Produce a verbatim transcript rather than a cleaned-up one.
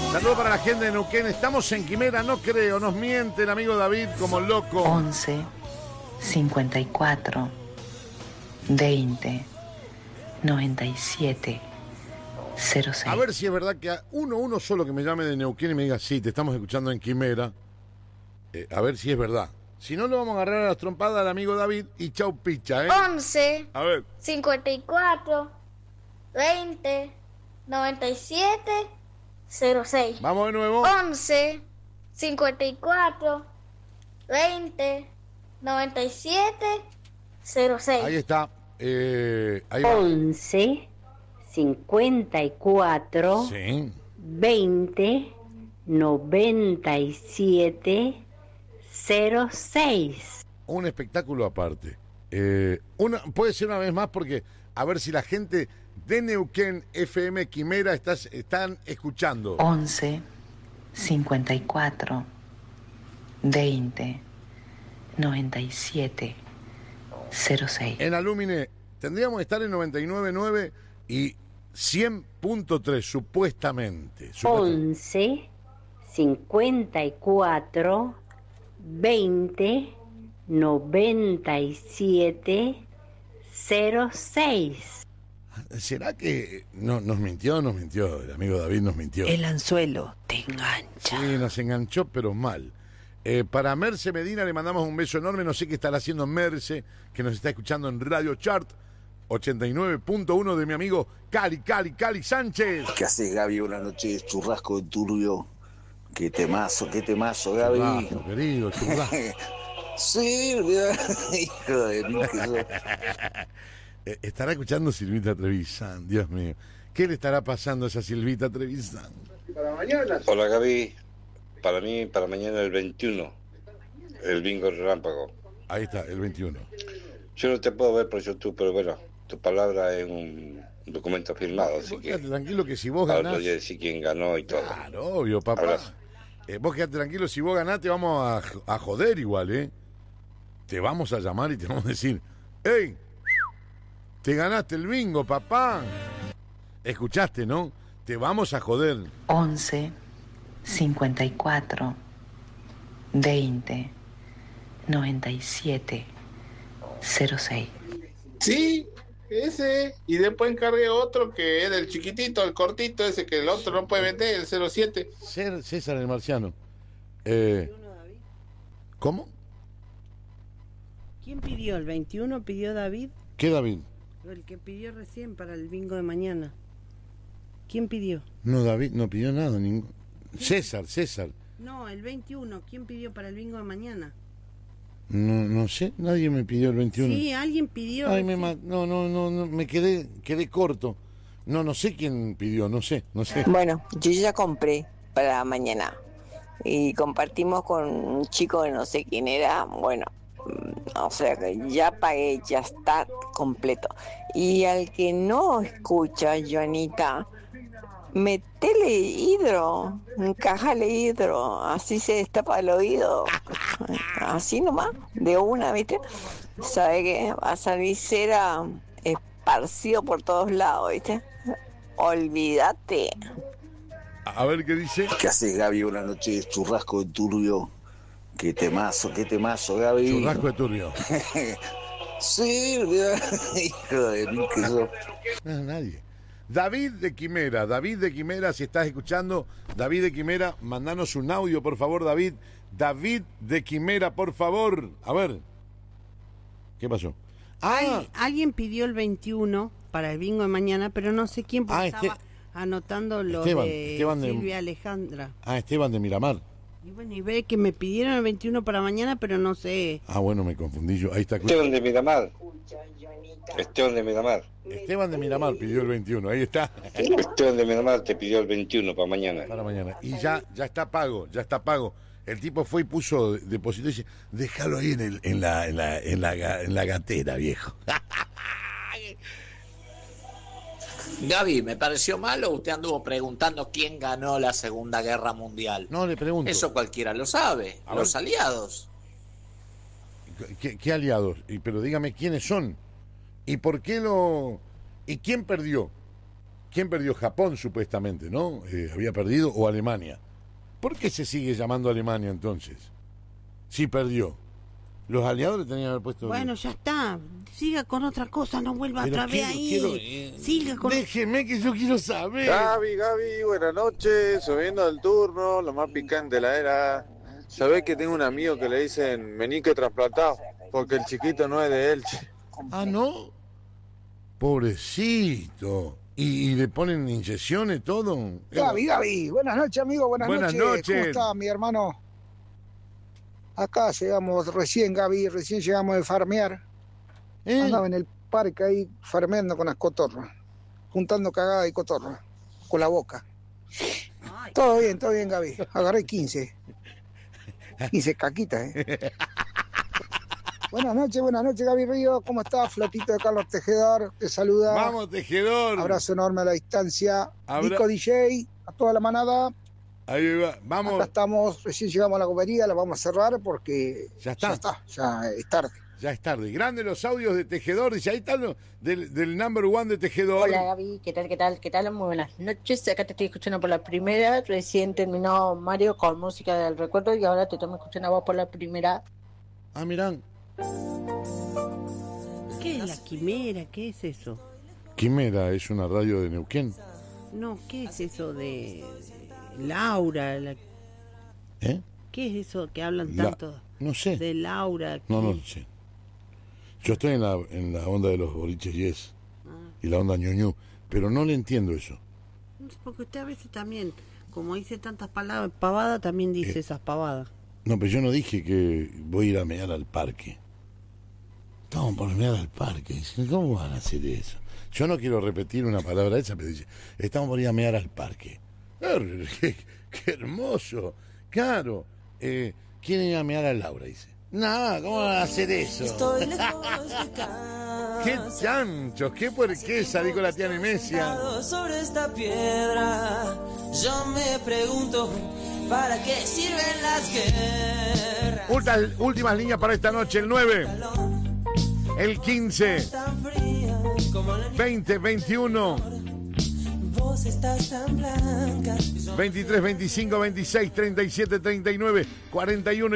Saludos para la gente de Neuquén. Estamos en Quimera, no creo, nos miente el amigo David como loco. once, cincuenta y cuatro, veinte, noventa y siete, cero seis. A ver si es verdad que a uno, uno solo que me llame de Neuquén y me diga, sí, te estamos escuchando en Quimera. Eh, a ver si es verdad. Si no, lo vamos a agarrar a las trompadas al amigo David y chau picha, ¿eh? once, A ver. cincuenta y cuatro, veinte, noventa y siete, cero seis. Vamos de nuevo. once, cincuenta y cuatro, veinte, noventa y siete, cero seis. Ahí está. Eh, ahí va. once, cincuenta y cuatro, Sí. veinte, noventa y siete, cero seis. Un espectáculo aparte. Eh, una, puede ser una vez más porque a ver si la gente de Neuquén F M Quimera estás, están escuchando. once, cincuenta y cuatro, veinte, noventa y siete, cero seis. En Alumine tendríamos que estar en noventa y nueve punto nueve y cien punto tres supuestamente. supuestamente. once, cincuenta y cuatro, veinte, noventa y siete, cero seis. ¿Será que no, nos mintió? Nos mintió, el amigo David nos mintió. El anzuelo te engancha. Sí, nos enganchó, pero mal. Eh, para Merce Medina le mandamos un beso enorme. No sé qué estará haciendo Merce, que nos está escuchando en Radio Chart ochenta y nueve punto uno de mi amigo Cali, Cali, Cali Sánchez. ¿Qué haces, Gaby? Buenas noches, churrasco de turbio. Qué temazo, qué temazo, Gaby. Churrasco, querido, churrasco. Sí, hijo de mí que sos. Eh, Estará escuchando Silvita Trevisan, Dios mío. ¿Qué le estará pasando a esa Silvita Trevisan? Hola Gaby, para mí, para mañana el veintiuno, el bingo relámpago. Ahí está, el veintiuno. Yo no te puedo ver por YouTube, pero bueno, tu palabra es un documento firmado, así Vos que quedate tranquilo que si vos al ganás... otro día decir quién ganó y todo. Claro, obvio, papá. Abrazo. Eh, vos quedate tranquilo, si vos ganás te vamos a, a joder igual, ¿eh? Te vamos a llamar y te vamos a decir, ¡ey! Te ganaste el bingo, papá. Escuchaste, ¿no? Te vamos a joder. once, cincuenta y cuatro, veinte, noventa y siete, cero seis. Sí, ese. Y después encargué otro que es el chiquitito, el cortito, ese que el otro no puede vender, el cero siete. Ser César el Marciano. Eh, ¿Cómo? ¿Quién pidió? ¿El veintiuno pidió David? ¿Qué, David? El que pidió recién para el bingo de mañana. ¿Quién pidió? No, David no pidió nada. Ningún... César, César. No, el veintiuno. ¿Quién pidió para el bingo de mañana? No, no sé, nadie me pidió el veintiuno. Sí, alguien pidió. Ay, me ma- no, no, no, no, me quedé, quedé corto. No, no sé quién pidió, no sé, no sé. Bueno, yo ya compré para mañana y compartimos con un chico que no sé quién era. Bueno, mm, o sea que ya pagué, ya está completo. Y al que no escucha, Joanita, metele hidro, encájale hidro, así se destapa el oído, así nomás, de una, ¿viste? Sabe que va a salir cera esparcido por todos lados, ¿viste? Olvídate. A ver qué dice. ¿Qué haces, Gaby? Buenas noches, churrasco de turbio. Qué temazo, qué temazo, Gaby. Churrasco de turbio. Sí, hijo de mí que sos. No, nadie. David de Quimera, David de Quimera, si estás escuchando, David de Quimera, mandanos un audio, por favor, David. David de Quimera, por favor. A ver. ¿Qué pasó? Ah, Ay, alguien pidió el veintiuno para el bingo de mañana, pero no sé quién, porque Ah, estaba este- anotando lo Esteban, de Esteban de- Silvia Alejandra. ah, Esteban de Miramar. Y bueno, y ve que me pidieron el veintiuno para mañana, pero no sé. Ah, bueno, me confundí yo. Ahí está. Esteban de Miramar. Esteban de Miramar. Esteban de Miramar pidió el veintiuno, ahí está. Esteban de Miramar te pidió el veintiuno para mañana. Para mañana. Y ya, ya está pago, ya está pago. El tipo fue y puso, depositó y dice, déjalo ahí en, el, en, la, en, la, en, la, ga- en la gatera, viejo. Gaby, ¿me pareció malo? Usted anduvo preguntando quién ganó la Segunda Guerra Mundial. No, le pregunto. Eso cualquiera lo sabe. A Los ver. aliados. ¿Qué, qué aliados? Y, pero dígame quiénes son. ¿Y por qué lo...? ¿Y quién perdió? ¿Quién perdió? Japón, supuestamente, ¿no? Eh, había perdido, o Alemania. ¿Por qué se sigue llamando Alemania entonces? Sí perdió. Los aliados le tenían que haber puesto... Bueno, ya está. Siga con otra cosa, no vuelva Pero otra vez quiero- ahí. quiero, eh, Siga con... Déjeme que yo quiero saber. Gaby, Gaby, buenas noches, subiendo del turno, lo más picante de la era. Sabés que tengo un amigo que le dicen meñique trasplantado, porque el chiquito no es de Elche. Ah, ¿no? Pobrecito. ¿Y, y le ponen inyecciones, todo? Gaby, Gaby, buenas noches, amigo, buenas, Buenas noches. noches. ¿Cómo está, mi hermano? Acá llegamos recién, Gaby, recién llegamos de farmear. ¿Eh? Andaba en el parque ahí farmeando con las cotorras, juntando cagada y cotorra, con la boca. Todo bien, todo bien, Gaby. Agarré quince. quince caquitas, ¿eh? Buenas noches, buenas noches, Gaby Río. ¿Cómo estás? Flatito de Carlos Tejedor, te saluda. Vamos, Tejedor. Abrazo enorme a la distancia. Abra- Nico D J, a toda la manada. Ahí va, vamos. Acá estamos, recién llegamos a la comería, la vamos a cerrar porque Ya está. ya está, ya es tarde. Ya es tarde. Grande los audios de Tejedor. Dice, ahí están los del, del number one de Tejedor. Hola Gaby, ¿qué tal? ¿Qué tal? ¿Qué tal? Muy buenas noches. Acá te estoy escuchando por la primera. Recién terminó Mario con música del recuerdo y ahora te tomo escuchando a vos por la primera. Ah, mirán. ¿Qué es la quimera? ¿Qué es eso? Quimera es una radio de Neuquén. No, ¿qué es eso de Laura? La... ¿Eh? ¿Qué es eso que hablan La- tanto? no sé. De Laura. No, no ¿qué? sé. Yo estoy en la, en la onda de los boliches yes y la onda ñoñú, pero no le entiendo eso. No sé, porque usted a veces también, como dice tantas palabras pavadas, también dice Eh. esas pavadas. No, pero yo no dije que voy a ir a mear al parque. Estamos por mear al parque. Dicen, ¿cómo van a hacer eso? Yo no quiero repetir una palabra esa, pero dice, estamos por ir a mear al parque. ¡Qué, qué- qué hermoso! Claro. Eh, ¿Quieren ir a mear a Laura? Dice. No, ¿cómo van a hacer eso? ¡Qué chanchos! ¡Qué puerqueza! Dijo la tía Nemesia. Sobre esta piedra, yo me pregunto, ¿para qué sirven las guerras? Ultas- últimas líneas para esta noche, el nueve, el quince, Tan fría como la nieve, veinte, veintiuno, vos estás tan blanca. veintitrés, veinticinco, veintiséis, treinta y siete, treinta y nueve, cuarenta y uno